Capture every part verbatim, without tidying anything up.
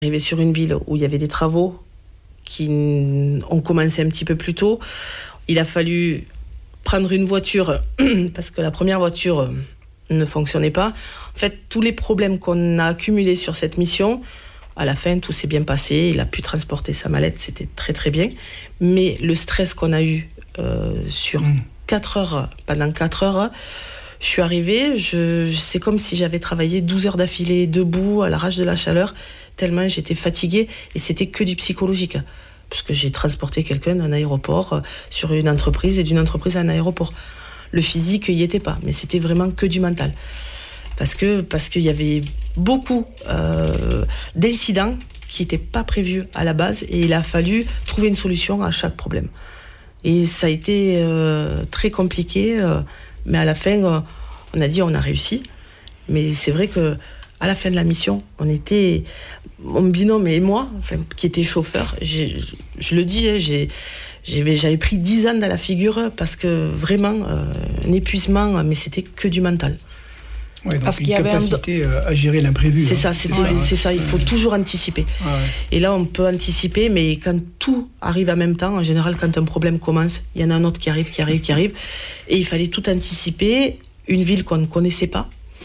Arrivé sur une ville où il y avait des travaux qui ont commencé un petit peu plus tôt. Il a fallu prendre une voiture parce que la première voiture ne fonctionnait pas. En fait, tous les problèmes qu'on a accumulés sur cette mission, à la fin, tout s'est bien passé. Il a pu transporter sa mallette, c'était très très bien. Mais le stress qu'on a eu euh, sur mmh. quatre heures, pendant quatre heures, je suis arrivée, je, je, c'est comme si j'avais travaillé douze heures d'affilée, debout, à la rage de la chaleur, tellement j'étais fatiguée, et c'était que du psychologique. Parce que j'ai transporté quelqu'un d'un aéroport euh, sur une entreprise, et d'une entreprise à un aéroport. Le physique n'y était pas, mais c'était vraiment que du mental. Parce que, parce qu'il y avait beaucoup euh, d'incidents qui n'étaient pas prévus à la base, et il a fallu trouver une solution à chaque problème. Et ça a été euh, très compliqué, euh, mais à la fin, euh, on a dit on a réussi. Mais c'est vrai que à la fin de la mission, on était, mon binôme et moi, enfin, qui était chauffeur, j'ai, je le dis, j'ai, j'avais, j'avais pris dix ans dans la figure parce que vraiment, euh, un épuisement, mais c'était que du mental. Ouais, donc parce une qu'il y avait capacité un... à gérer l'imprévu. C'est hein. ça, c'est, ouais, c'est ça, il faut ouais. toujours anticiper. Ouais, ouais. Et là, on peut anticiper, mais quand tout arrive en même temps, en général, quand un problème commence, il y en a un autre qui arrive, qui arrive, qui arrive, et il fallait tout anticiper. Une ville qu'on ne connaissait pas,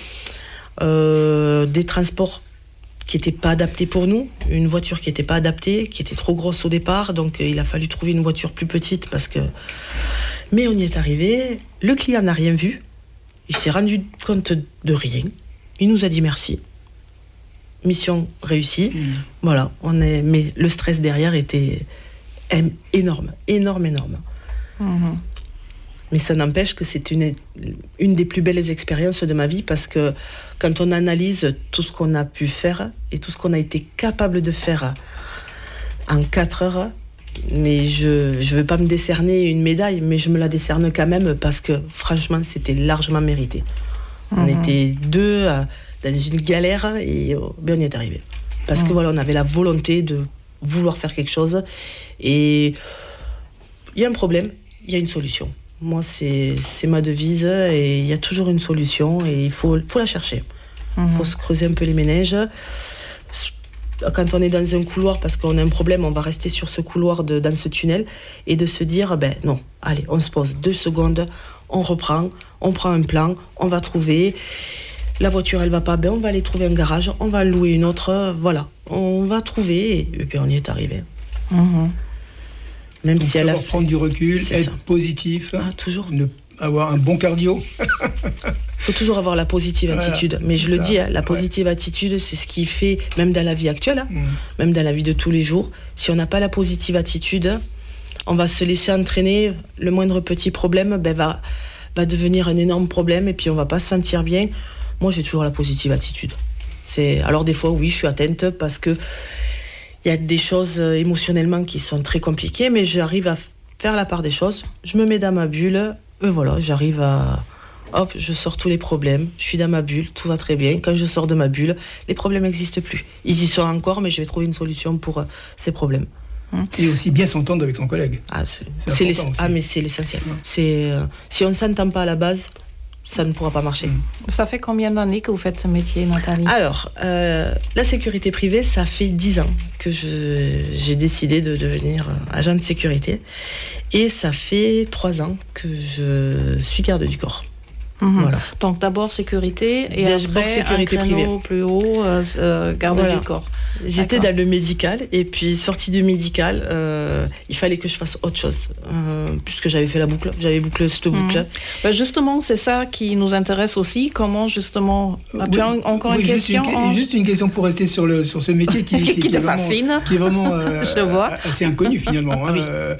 euh, des transports qui n'étaient pas adaptés pour nous, une voiture qui n'était pas adaptée, qui était trop grosse au départ, donc euh, il a fallu trouver une voiture plus petite parce que. Mais on y est arrivé. Le client n'a rien vu. Il s'est rendu compte de rien. Il nous a dit merci. Mission réussie. Mmh. Voilà. On est... Mais le stress derrière était énorme. Énorme, énorme. Mmh. Mais ça n'empêche que c'est une, une des plus belles expériences de ma vie parce que quand on analyse tout ce qu'on a pu faire et tout ce qu'on a été capable de faire en quatre heures, mais je ne veux pas me décerner une médaille, mais je me la décerne quand même parce que franchement, c'était largement mérité. Mmh. On était deux euh, dans une galère et euh, ben on y est arrivé. Parce mmh. que voilà, on avait la volonté de vouloir faire quelque chose et il y a un problème, il y a une solution. Moi, c'est, c'est ma devise et il y a toujours une solution et il faut, faut la chercher. Il mmh. faut se creuser un peu les méninges. Quand on est dans un couloir, parce qu'on a un problème, on va rester sur ce couloir, de, dans ce tunnel, et de se dire, ben non, allez, on se pose deux secondes, on reprend, on prend un plan, on va trouver. La voiture, elle va pas, ben on va aller trouver un garage, on va louer une autre, voilà. On va trouver, et, et puis on y est arrivé. Mmh. Même donc si elle a fait... prendre du recul, c'est être ça. Positif, ah, toujours. Ne... avoir un bon cardio. Il faut toujours avoir la positive voilà, attitude. Mais je le ça. dis, hein, la positive ouais. attitude, c'est ce qui fait, même dans la vie actuelle, hein, mmh. même dans la vie de tous les jours, si on n'a pas la positive attitude, on va se laisser entraîner. Le moindre petit problème ben, va, va devenir un énorme problème et puis on ne va pas se sentir bien. Moi, j'ai toujours la positive attitude. C'est... Alors des fois, oui, je suis atteinte parce que il y a des choses euh, émotionnellement qui sont très compliquées, mais j'arrive à faire la part des choses. Je me mets dans ma bulle, et voilà, j'arrive à... Hop, je sors tous les problèmes, je suis dans ma bulle, tout va très bien. Quand je sors de ma bulle, les problèmes n'existent plus. Ils y sont encore, mais je vais trouver une solution pour euh, ces problèmes. Et aussi bien s'entendre avec son collègue. Ah, c'est, c'est, c'est les... ah mais c'est l'essentiel. Ouais. C'est, euh, si on ne s'entend pas à la base, ça ne pourra pas marcher. Ça fait combien d'années que vous faites ce métier, Nathalie ? Alors, euh, la sécurité privée, ça fait dix ans que je, j'ai décidé de devenir agent de sécurité. Et ça fait trois ans que je suis garde du corps. Mmh. Voilà. Donc d'abord sécurité et d'abord après sécurité un créneau privée. Plus haut, euh, garde voilà. du corps. J'étais D'accord. dans le médical et puis sortie du médical, euh, il fallait que je fasse autre chose euh, puisque j'avais fait la boucle, j'avais bouclé cette boucle. Mmh. Ben justement, c'est ça qui nous intéresse aussi. Comment justement euh, Tu as oui, encore oui, une juste question une, en... Juste une question pour rester sur le sur ce métier qui, qui, qui, qui qui te est vraiment, fascine. Qui est vraiment euh, je le vois. assez inconnu finalement. Hein. Oui. Euh,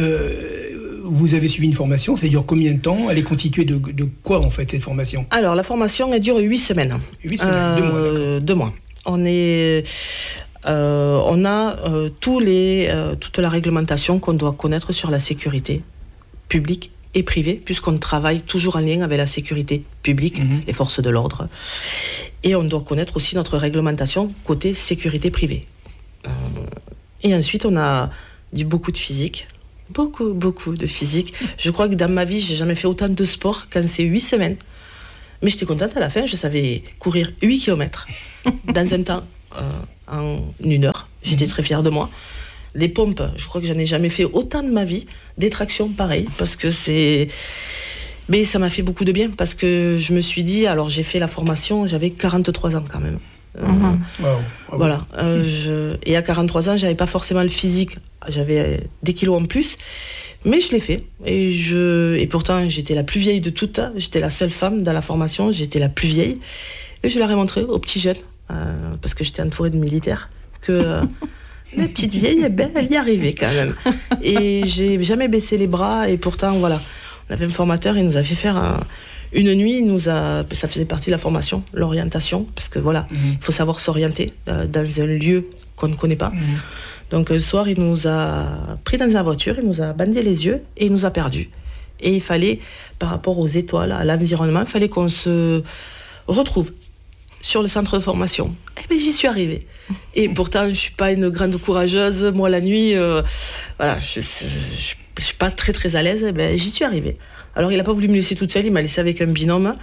euh, vous avez suivi une formation, ça dure combien de temps ? Elle est constituée de, de quoi en fait cette formation ? Alors la formation elle dure huit semaines. Huit semaines, euh, deux mois. D'accord. Deux mois. On est, euh, on a euh, tous les, euh, toute la réglementation qu'on doit connaître sur la sécurité publique et privée, puisqu'on travaille toujours en lien avec la sécurité publique, mmh. les forces de l'ordre, et on doit connaître aussi notre réglementation côté sécurité privée. Euh, et ensuite, on a dit beaucoup de physique. Beaucoup, beaucoup de physique. Je crois que dans ma vie, j'ai jamais fait autant de sport quand c'est huit semaines. Mais j'étais contente à la fin, je savais courir huit kilomètres dans un temps euh, en une heure. J'étais mmh. très fière de moi. Les pompes, je crois que j'en ai jamais fait autant de ma vie. Des tractions, pareil, parce que c'est... Mais ça m'a fait beaucoup de bien, parce que je me suis dit, alors j'ai fait la formation, j'avais quarante-trois ans quand même. Euh, mmh. wow. Wow. Voilà. Euh, je... Et à quarante-trois ans, j'avais pas forcément le physique. J'avais des kilos en plus. Mais je l'ai fait. Et, je... et pourtant, j'étais la plus vieille de toutes. J'étais la seule femme dans la formation. J'étais la plus vieille. Et je leur ai montré aux petits jeunes, euh, parce que j'étais entourée de militaires, que euh, la petite vieille, eh ben, elle y arrivait quand même. Et j'ai jamais baissé les bras. Et pourtant, voilà, on avait un formateur, il nous a fait faire un, une nuit. Il nous a, ça faisait partie de la formation, l'orientation, parce que voilà, il mmh. faut savoir s'orienter euh, dans un lieu qu'on ne connaît pas. Mmh. Donc le soir, il nous a pris dans sa voiture, il nous a bandé les yeux et il nous a perdus. Et il fallait, par rapport aux étoiles, à l'environnement, il fallait qu'on se retrouve sur le centre de formation. Eh bien, j'y suis arrivée. Et pourtant, je ne suis pas une grande courageuse. Moi, la nuit, euh, voilà, je ne suis pas très, très à l'aise. Eh bien, j'y suis arrivée. Alors, il n'a pas voulu me laisser toute seule, il m'a laissée avec un binôme.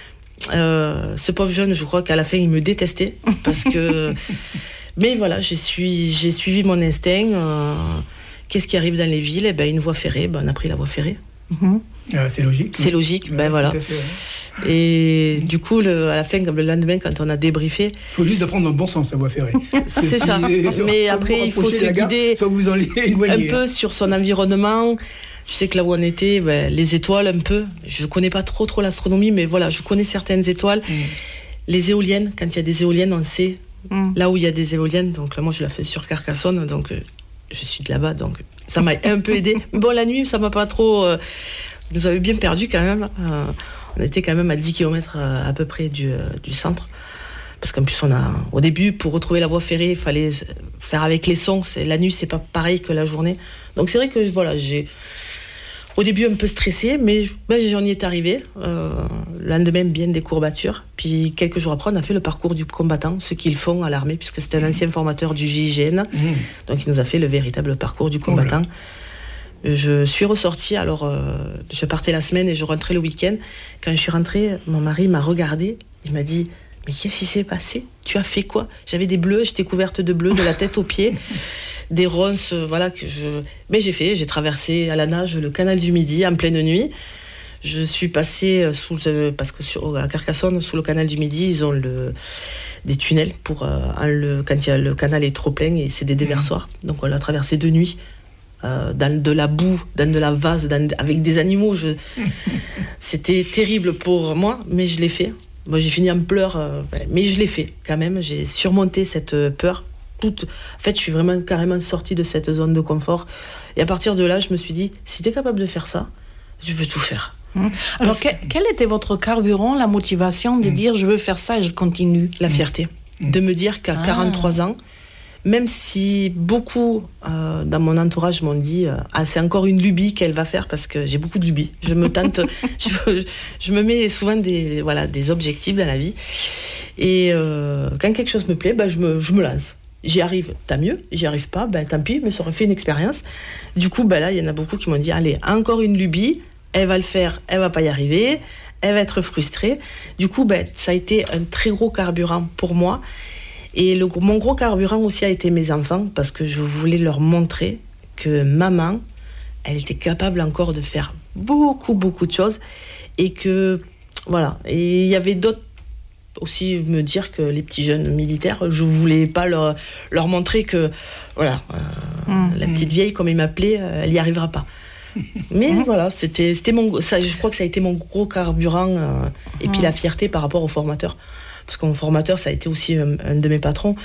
Euh, ce pauvre jeune, je crois qu'à la fin, il me détestait. Parce que... Mais voilà, j'ai suivi, j'ai suivi mon instinct. Euh, qu'est-ce qui arrive dans les villes ? Eh ben, une voie ferrée, ben, on a pris la voie ferrée. Mm-hmm. Ah, c'est logique. C'est logique, ben ouais, voilà. Fait, ouais. Et mm-hmm. du coup, le, à la fin, le lendemain, quand on a débriefé... Il faut juste apprendre dans le bon sens, la voie ferrée. c'est si, ça. Mais après, il faut se guider gare, vous en un peu sur son environnement. Je sais que là où on était, ben, les étoiles, un peu. Je ne connais pas trop, trop l'astronomie, mais voilà, je connais certaines étoiles. Mm. Les éoliennes, quand il y a des éoliennes, on le sait... Mm. Là où il y a des éoliennes, donc là moi je la fais sur Carcassonne, donc euh, je suis de là-bas, donc ça m'a un peu aidé. Bon, la nuit ça m'a pas trop, euh, nous avait bien perdu quand même. Euh, on était quand même à dix kilomètres euh, à peu près du, euh, du centre, parce qu'en plus on a, au début pour retrouver la voie ferrée, il fallait faire avec les sons. C'est, la nuit c'est pas pareil que la journée, donc c'est vrai que voilà, j'ai au début un peu stressée, mais ben, j'en y est arrivé. Euh, le lendemain, bien des courbatures. Puis quelques jours après, on a fait le parcours du combattant, ce qu'ils font à l'armée, puisque c'était un ancien formateur du G I G N. Mmh. Donc il nous a fait le véritable parcours du combattant. Oh je suis ressortie, alors euh, je partais la semaine et je rentrais le week-end. Quand je suis rentrée, mon mari m'a regardée, il m'a dit « Mais qu'est-ce qui s'est passé ? Tu as fait quoi ?» J'avais des bleus, j'étais couverte de bleus, de la tête aux pieds. Des ronces, voilà, que je... Mais j'ai fait, j'ai traversé à la nage le canal du Midi en pleine nuit. Je suis passée sous le... parce que sur... à Carcassonne, sous le canal du Midi, ils ont le... des tunnels pour euh, le... quand il y a... le canal est trop plein et c'est des déversoirs. Mmh. Donc on l'a traversé de nuit, euh, dans de la boue, dans de la vase, dans... avec des animaux. Je... C'était terrible pour moi, mais je l'ai fait. Moi, j'ai fini en pleurs, euh... mais je l'ai fait quand même. J'ai surmonté cette peur. Toute... En fait, je suis vraiment carrément sortie de cette zone de confort. Et à partir de là, je me suis dit, si tu es capable de faire ça, je peux tout faire. Mmh. Alors, que... quel était votre carburant, la motivation de mmh. dire, je veux faire ça et je continue ? La fierté. Mmh. De me dire qu'à ah. quarante-trois ans, même si beaucoup euh, dans mon entourage m'ont dit, euh, ah, c'est encore une lubie qu'elle va faire, parce que j'ai beaucoup de lubies. Je me tente, je, je me mets souvent des, voilà, des objectifs dans la vie. Et euh, quand quelque chose me plaît, ben, je, me, je me lance. J'y arrive, tant mieux. J'y arrive pas, ben, tant pis, mais ça aurait fait une expérience. Du coup, ben, là, il y en a beaucoup qui m'ont dit, allez, encore une lubie, elle va le faire, elle va pas y arriver, elle va être frustrée. Du coup, ben, ça a été un très gros carburant pour moi. Et le, mon gros carburant aussi a été mes enfants, parce que je voulais leur montrer que maman, elle était capable encore de faire beaucoup, beaucoup de choses. Et que, voilà. Et il y avait d'autres aussi me dire que les petits jeunes militaires, je voulais pas leur, leur montrer que voilà, euh, mmh. la petite vieille, comme ils m'appelaient, elle y arrivera pas. Mais mmh. voilà, c'était, c'était mon, ça, je crois que ça a été mon gros carburant, euh, et mmh. puis la fierté par rapport au formateur, parce que mon formateur, ça a été aussi un, un de mes patrons,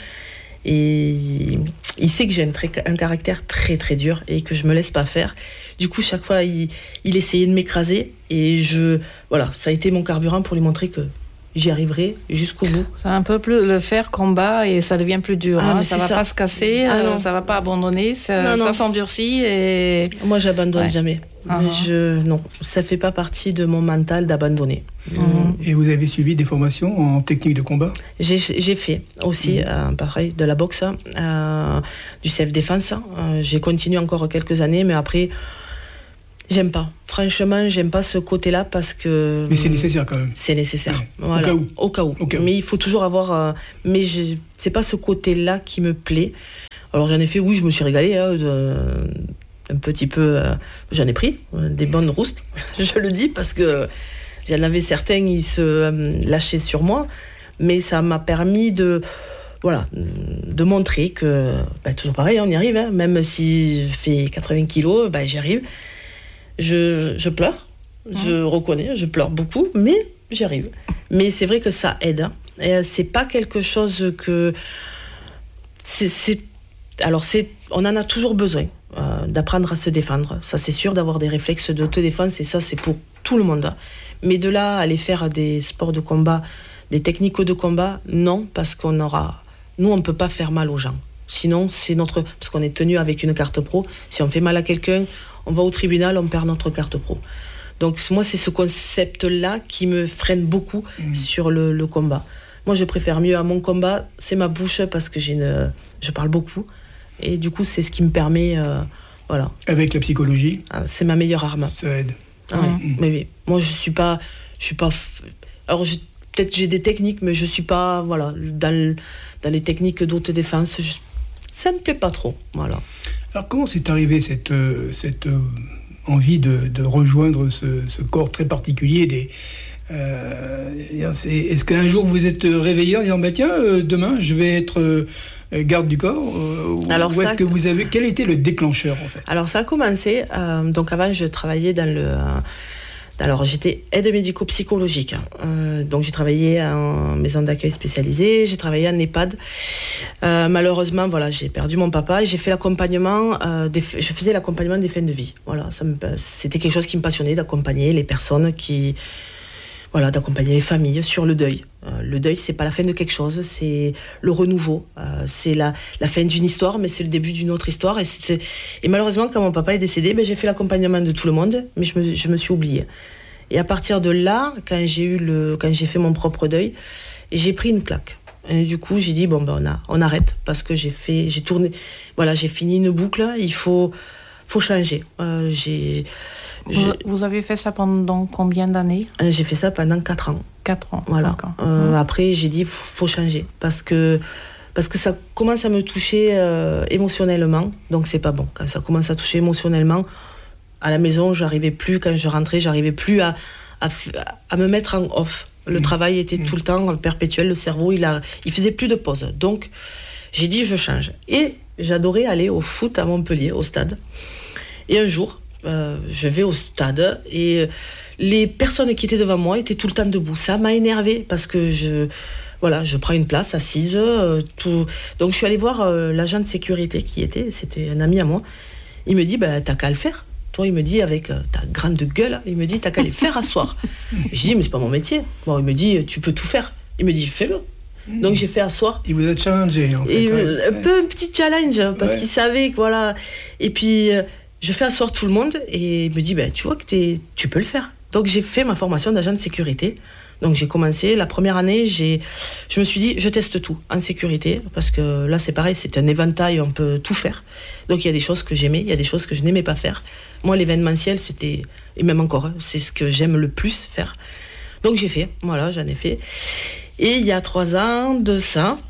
et il, il sait que j'ai un, très, un caractère très très dur et que je me laisse pas faire. Du coup, chaque fois, il, il essayait de m'écraser, et je, voilà, ça a été mon carburant pour lui montrer que j'y arriverai jusqu'au bout. C'est un peu plus le faire combat et ça devient plus dur. Ah, hein. Ça ne va ça. pas se casser, ah, euh, ça ne va pas abandonner, ça, non, non. ça s'endurcit. Et... Moi, j'abandonne ouais. jamais. Uh-huh. Mais je, non, ça ne fait pas partie de mon mental d'abandonner. Uh-huh. Et vous avez suivi des formations en technique de combat ? J'ai, j'ai fait aussi, uh-huh. euh, pareil, de la boxe, euh, du self-défense. Euh, j'ai continué encore quelques années, mais après... J'aime pas. Franchement, j'aime pas ce côté-là parce que... Mais c'est nécessaire quand même. C'est nécessaire. Ouais. Voilà. Au cas où. Au cas où. Au cas où. Mais il faut toujours avoir... Euh, mais je... c'est pas ce côté-là qui me plaît. Alors j'en ai fait, oui, je me suis régalée. Hein, euh, un petit peu... Euh, j'en ai pris. Euh, des bonnes roustes. Je le dis parce que j'en avais certains, ils se euh, lâchaient sur moi. Mais ça m'a permis de... Voilà, de montrer que... Bah, toujours pareil, on y arrive. Hein, même si je fais quatre-vingts kilos, bah, j'y arrive. Je, je pleure, je reconnais, je pleure beaucoup, mais j'y arrive. Mais c'est vrai que ça aide. Hein. Et c'est pas quelque chose que... C'est, c'est... Alors, c'est... on en a toujours besoin, euh, d'apprendre à se défendre. Ça, c'est sûr, d'avoir des réflexes d'autodéfense, et ça, c'est pour tout le monde. Mais de là, aller faire des sports de combat, des techniques de combat, non, parce qu'on aura... Nous, on ne peut pas faire mal aux gens. Sinon, c'est notre... Parce qu'on est tenu avec une carte pro. Si on fait mal à quelqu'un... On va au tribunal, on perd notre carte pro. Donc moi, c'est ce concept-là qui me freine beaucoup mmh. sur le, le combat. Moi, je préfère mieux à mon combat, c'est ma bouche parce que j'ai une, je parle beaucoup. Et du coup, c'est ce qui me permet... Euh, voilà. Avec la psychologie, c'est ma meilleure arme. Ça aide. Ah, mmh. Mais oui, moi, je suis pas... Je suis pas alors, je, peut-être j'ai des techniques, mais je suis pas... Voilà, dans, dans les techniques d'autodéfense, je, ça me plaît pas trop. Voilà. Alors comment c'est arrivé cette, euh, cette euh, envie de, de rejoindre ce, ce corps très particulier des, euh, c'est, est-ce qu'un jour vous êtes réveillé en disant bah, tiens euh, demain je vais être euh, garde du corps euh, alors ou est-ce que vous avez quel était le déclencheur en fait? Alors ça a commencé euh, donc avant je travaillais dans le euh, alors j'étais aide médico-psychologique, euh, donc j'ai travaillé en maison d'accueil spécialisée, j'ai travaillé en EHPAD. Euh, malheureusement, voilà, j'ai perdu mon papa et j'ai fait l'accompagnement. Euh, des, je faisais l'accompagnement des fins de vie. Voilà, ça me, c'était quelque chose qui me passionnait d'accompagner les personnes qui, voilà, d'accompagner les familles sur le deuil. Euh, le deuil, c'est pas la fin de quelque chose, c'est le renouveau. Euh, c'est la, la fin d'une histoire, mais c'est le début d'une autre histoire. Et, c'était, et malheureusement, quand mon papa est décédé, ben, j'ai fait l'accompagnement de tout le monde, mais je me, je me suis oubliée. Et à partir de là, quand j'ai eu le, quand j'ai fait mon propre deuil, j'ai pris une claque. Et du coup, j'ai dit bon ben on a, on arrête parce que j'ai fait, j'ai tourné, voilà, j'ai fini une boucle. Il faut, faut changer. Euh, j'ai, vous, vous avez fait ça pendant combien d'années? J'ai fait ça pendant quatre ans. Quatre ans. Voilà. Euh, mmh. Après, j'ai dit faut changer parce que parce que ça commence à me toucher euh, émotionnellement. Donc c'est pas bon. Quand ça commence à toucher émotionnellement. À la maison, j'arrivais plus, quand je rentrais, j'arrivais plus à, à, à me mettre en off. Le mmh. travail était mmh. tout le temps perpétuel, le cerveau, il, a, il faisait plus de pause. Donc, j'ai dit, je change. Et j'adorais aller au foot à Montpellier, au stade. Et un jour, euh, je vais au stade et les personnes qui étaient devant moi étaient tout le temps debout. Ça m'a énervée parce que je... Voilà, je prends une place assise. Euh, tout... Donc, je suis allée voir euh, l'agent de sécurité qui était, c'était un ami à moi. Il me dit, bah, t'as qu'à le faire. Il me dit, avec euh, ta grande gueule, il me dit, t'as qu'à les faire asseoir. Je dis, mais c'est pas mon métier. Bon, il me dit, tu peux tout faire. Il me dit, fais-le. Mmh. Donc j'ai fait asseoir. Il vous a challengé, en fait. Et, ouais. euh, un peu un petit challenge, parce ouais. qu'il savait que voilà. Et puis, euh, je fais asseoir tout le monde, et il me dit, ben, tu vois que t'es, tu peux le faire. Donc j'ai fait ma formation d'agent de sécurité. Donc j'ai commencé, la première année, j'ai, je me suis dit, je teste tout en sécurité, parce que là c'est pareil, c'est un éventail, on peut tout faire. Donc il y a des choses que j'aimais, il y a des choses que je n'aimais pas faire. Moi l'événementiel, c'était, et même encore, c'est ce que j'aime le plus faire. Donc j'ai fait, voilà, j'en ai fait. Et il y a trois ans de ça,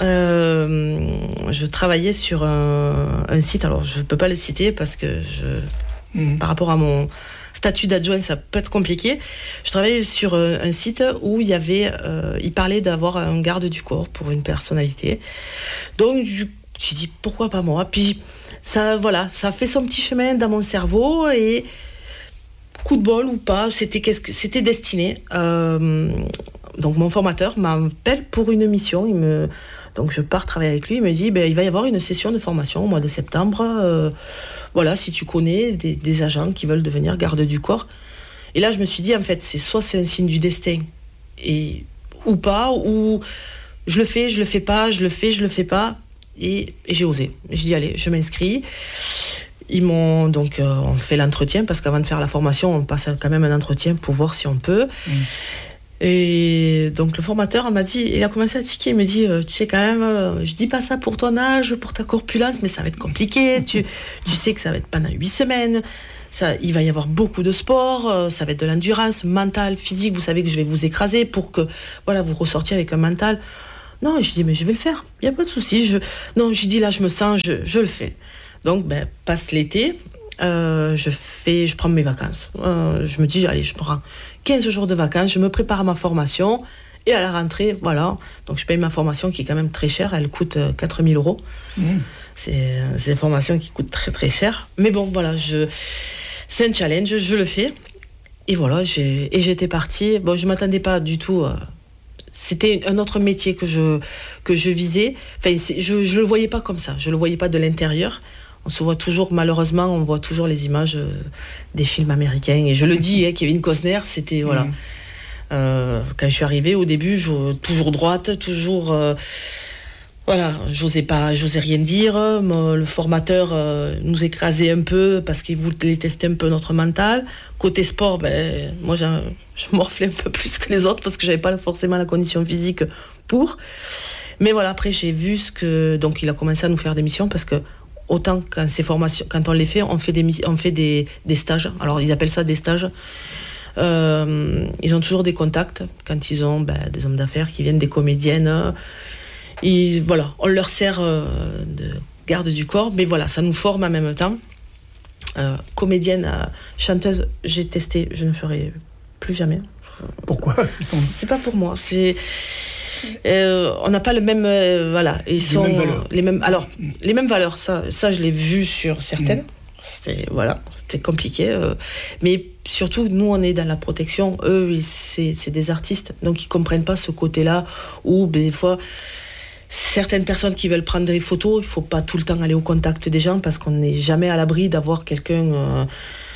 euh, je travaillais sur un, un site, alors je ne peux pas le citer parce que je, mmh. par rapport à mon... statut d'adjoint, ça peut être compliqué. Je travaillais sur un, un site où il y avait, euh, il parlait d'avoir un garde du corps pour une personnalité. Donc, j'ai dit pourquoi pas moi. Puis ça, voilà, ça a fait son petit chemin dans mon cerveau et coup de bol ou pas, c'était qu'est-ce que c'était destiné. Euh, donc mon formateur m'appelle pour une mission. Il me, donc je pars travailler avec lui. Il me dit, ben il va y avoir une session de formation au mois de septembre. Euh, Voilà, si tu connais des, des agents qui veulent devenir garde du corps. Et là, je me suis dit, en fait, c'est soit c'est un signe du destin, et, ou pas, ou je le fais, je le fais pas, je le fais, je le fais pas. Et, et j'ai osé. J'ai dit, allez, je m'inscris. Ils m'ont donc, euh, on fait l'entretien, parce qu'avant de faire la formation, on passe quand même un entretien pour voir si on peut. Mmh. Et donc le formateur m'a dit, il a commencé à tiquer, il me dit, euh, tu sais quand même, euh, je dis pas ça pour ton âge, pour ta corpulence, mais ça va être compliqué, tu, tu sais que ça va être pendant huit semaines, Ça, il va y avoir beaucoup de sport, euh, ça va être de l'endurance, mental, physique. Vous savez que je vais vous écraser pour que voilà, vous ressortiez avec un mental. Non, et je dis, mais je vais le faire, il n'y a pas de souci. Je... Non, je dis, là, je me sens, je, je le fais. Donc, ben, passe l'été, euh, je, fais, je prends mes vacances. Euh, je me dis, allez, je prends quinze jours de vacances, je me prépare à ma formation. Et à la rentrée, voilà. Donc, je paye ma formation qui est quand même très chère. Elle coûte quatre mille euros. Mmh. C'est, c'est une formation qui coûte très, très cher. Mais bon, voilà, je... c'est un challenge, je le fais. Et voilà, j'ai... et j'étais partie. Bon, je ne m'attendais pas du tout. À... C'était un autre métier que je, que je visais. Enfin, je ne le voyais pas comme ça. Je ne le voyais pas de l'intérieur. On se voit toujours, malheureusement, on voit toujours les images des films américains. Et je le dis, hein, Kevin Costner, c'était... Voilà. Mmh. Euh, quand je suis arrivée, au début, je, toujours droite, toujours... Euh, voilà, j'osais pas, j'osais rien dire. Mon, le formateur euh, nous écrasait un peu parce qu'il voulait tester un peu notre mental. Côté sport, ben, moi, j'ai, je morflais un peu plus que les autres parce que j'avais pas forcément la condition physique pour. Mais voilà, après, j'ai vu ce que... Donc, il a commencé à nous faire des missions parce que autant quand ces formations, quand on les fait, on fait des, on fait des, des stages. Alors, ils appellent ça des stages. Euh, ils ont toujours des contacts quand ils ont ben, des hommes d'affaires qui viennent, des comédiennes. Et voilà, on leur sert euh, de garde du corps, mais voilà, ça nous forme en même temps. Euh, comédienne, euh, chanteuse, j'ai testé, je ne ferai plus jamais. Pourquoi ? C'est pas pour moi. C'est euh, on n'a pas le même euh, voilà. Ils les sont mêmes valeurs. les mêmes. Alors mmh. les mêmes valeurs. Ça, ça, je l'ai vu sur certaines. Mmh. C'était voilà, c'était compliqué. Euh, mais surtout, nous, on est dans la protection. Eux, ils, c'est, c'est des artistes, donc ils comprennent pas ce côté-là où ben, des fois. Certaines personnes qui veulent prendre des photos, il ne faut pas tout le temps aller au contact des gens parce qu'on n'est jamais à l'abri d'avoir quelqu'un. Euh,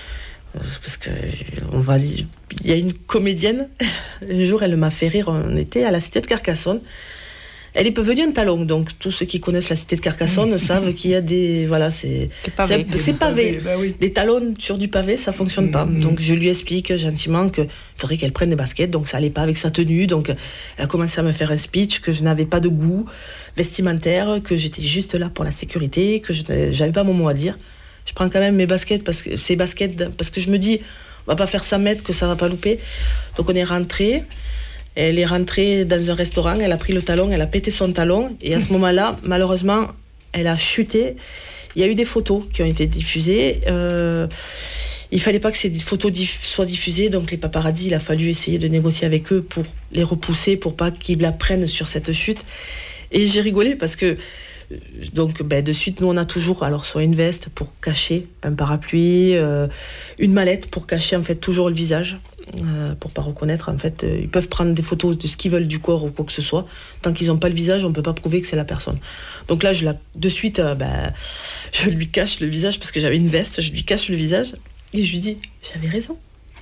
parce que on va, il y a une comédienne, un jour elle m'a fait rire, on était à la cité de Carcassonne. Elle est venue en talon, donc tous ceux qui connaissent la cité de Carcassonne mmh. savent qu'il y a des. Voilà, c'est. Pavé. C'est, c'est pavé. Bah oui. Les talons sur du pavé, ça ne fonctionne mmh. pas. Donc je lui explique gentiment qu'il faudrait qu'elle prenne des baskets, donc ça n'allait pas avec sa tenue. Donc elle a commencé à me faire un speech que je n'avais pas de goût vestimentaire, que j'étais juste là pour la sécurité, que je n'avais pas mon mot à dire. Je prends quand même mes baskets, parce que, ces baskets, parce que je me dis, on ne va pas faire cent mètres, que ça ne va pas louper. Donc on est rentré. Elle est rentrée dans un restaurant, elle a pris le talon, elle a pété son talon. Et à ce moment-là, malheureusement, elle a chuté. Il y a eu des photos qui ont été diffusées. Euh, il ne fallait pas que ces photos diff- soient diffusées. Donc les paparazzis, il a fallu essayer de négocier avec eux pour les repousser, pour pas qu'ils la prennent sur cette chute. Et j'ai rigolé parce que, donc ben, de suite, nous on a toujours alors soit une veste pour cacher un parapluie, euh, une mallette pour cacher en fait toujours le visage. Euh, pour pas reconnaître, en fait, euh, ils peuvent prendre des photos de ce qu'ils veulent du corps ou quoi que ce soit. Tant qu'ils n'ont pas le visage, on peut pas prouver que c'est la personne. Donc là, je la, de suite, euh, bah, je lui cache le visage parce que j'avais une veste. Je lui cache le visage et je lui dis, j'avais raison.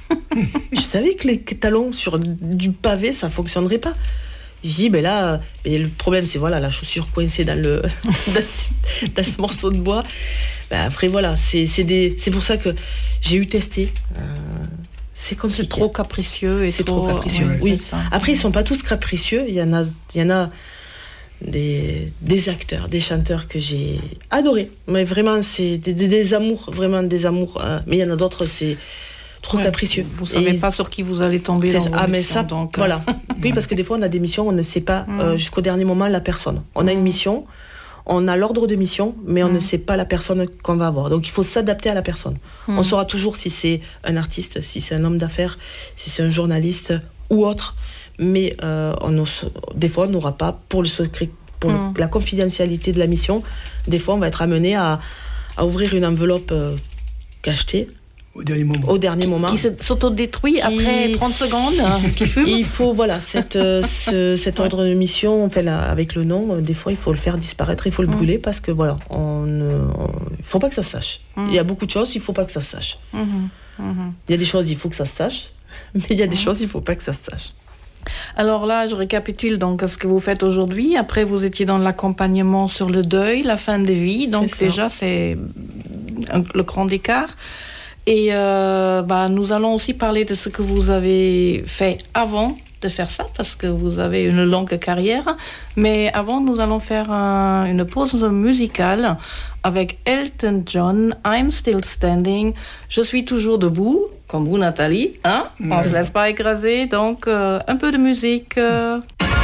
Je savais que les talons sur du pavé, ça fonctionnerait pas. Je dis, ben là, ben le problème, c'est voilà, la chaussure coincée dans le dans, ce, dans ce morceau de bois. Ben après, voilà, c'est, c'est des, c'est pour ça que j'ai eu testé. Euh, C'est, c'est trop capricieux et c'est trop, trop capricieux. Ouais, oui. Après, ils sont pas tous capricieux. Il y en a, il y en a des, des acteurs, des chanteurs que j'ai adorés. Mais vraiment, c'est des, des, des amours, vraiment des amours. Euh, mais il y en a d'autres, c'est trop ouais, capricieux. Vous savez et pas sur qui vous allez tomber dans ah, mais ça, donc voilà. Oui, parce que des fois, on a des missions, on ne sait pas mm. euh, jusqu'au dernier moment la personne. On a une mission. On a l'ordre de mission, mais on mmh. ne sait pas la personne qu'on va avoir. Donc, il faut s'adapter à la personne. Mmh. On saura toujours si c'est un artiste, si c'est un homme d'affaires, si c'est un journaliste ou autre. Mais euh, on ne, des fois, on n'aura pas, pour, le secret, pour mmh. le, la confidentialité de la mission, des fois, on va être amené à, à ouvrir une enveloppe euh, cachetée. Au dernier moment. Au dernier moment. Qui s'autodétruit qui... après trente secondes, qui fume. Il faut, voilà, cette, euh, ce, cet ordre de mission, on fait la, avec le nom, euh, des fois, il faut le faire disparaître, il faut le mmh. brûler, parce que, voilà, on, euh, on, il ne faut pas que ça se sache. Mmh. Il y a beaucoup de choses, il ne faut pas que ça se sache. Mmh. Mmh. Il y a des choses, il faut que ça se sache, mais il y a des mmh. choses, il ne faut pas que ça se sache. Alors là, je récapitule donc ce que vous faites aujourd'hui. Après, vous étiez dans l'accompagnement sur le deuil, la fin de vie. Donc c'est déjà, c'est un, le grand écart. Et euh, bah, nous allons aussi parler de ce que vous avez fait avant de faire ça parce que vous avez une longue carrière. Mais avant, nous allons faire un, une pause musicale avec Elton John, I'm Still Standing. Je suis toujours debout, comme vous, Nathalie. Hein? Ouais. On ne se laisse pas écraser. Donc, euh, un peu de musique. Euh...